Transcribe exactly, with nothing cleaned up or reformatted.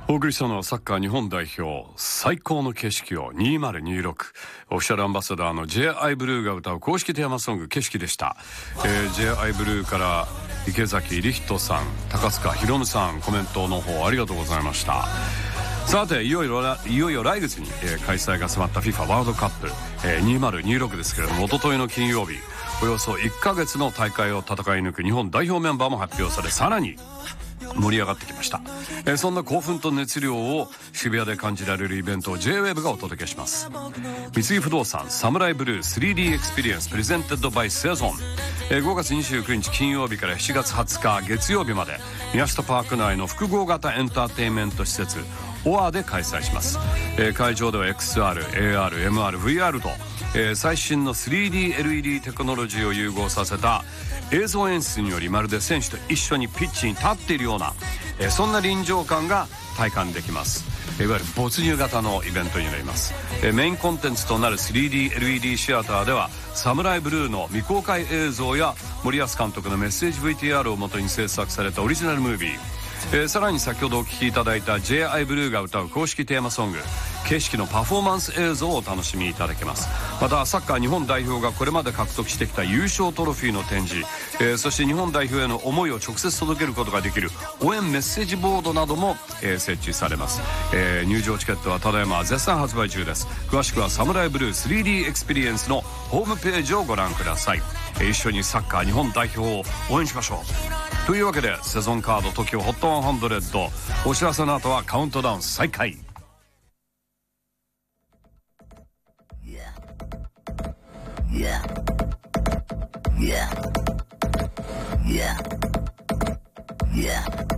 お送りしたのはサッカー日本代表最高の景色をにせんにじゅうろく、オフィシャルアンバサダーの ジェイアイ ブルーが歌う公式テーマソング景色でした。えー、ジェイアイ ブルーから池崎理人さん、高須賀ひろむさん、コメントの方ありがとうございました。さていよいよいよいよ来月に、えー、開催が迫った フィファ ワールドカップ、えー、にせんにじゅうろくですけれども、一昨日の金曜日およそいっかげつの大会を戦い抜く日本代表メンバーも発表され、さらに盛り上がってきました。えー、そんな興奮と熱量を渋谷で感じられるイベントを ジェイウェーブ がお届けします。三井不動産サムライブルー スリーディー エクスペリエンスプレゼンテッドバイセゾン、えー、ごがつにじゅうくにち金曜日からしちがつはつか月曜日まで宮下パーク内の複合型エンターテインメント施設オアで開催します。えー、会場では エックスアール、エーアール、エムアール、ブイアール と、えー、最新の スリーディーエルイーディー テクノロジーを融合させた映像演出により、まるで選手と一緒にピッチに立っているような、えー、そんな臨場感が体感できます。いわゆる没入型のイベントになります。えー、メインコンテンツとなる スリーディーエルイーディー シアターではサムライブルーの未公開映像や森保監督のメッセージ ブイティーアール をもとに制作されたオリジナルムービー、えー、さらに先ほどお聴きいただいた ジェイアイ ブルーが歌う公式テーマソング景色のパフォーマンス映像をお楽しみいただけます。またサッカー日本代表がこれまで獲得してきた優勝トロフィーの展示、えー、そして日本代表への思いを直接届けることができる応援メッセージボードなども、えー、設置されます。えー、入場チケットはただいま絶賛発売中です。詳しくはサムライブルー スリーディー エクスペリエンスのホームページをご覧ください。えー、一緒にサッカー日本代表を応援しましょう。というわけでセゾンカード トキオ ホットハンドレッド、お知らせの後はカウントダウン再開。Yeah. Yeah. Yeah. Yeah.